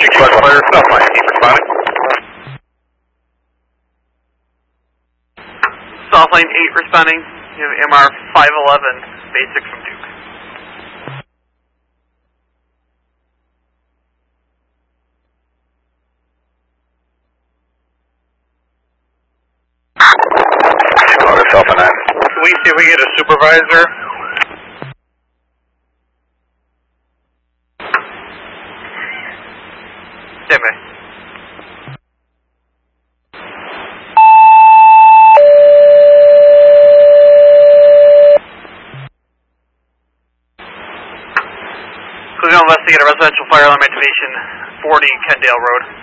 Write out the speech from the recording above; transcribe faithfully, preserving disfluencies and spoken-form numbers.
Quad Flyer, Southline eight responding. Southline eight responding. You have M R five eleven, basic from Duke. Alpha nine. Can we see if we get a supervisor? Stand by. We're going to investigate a residential fire alarm activation, forty Kendale Road.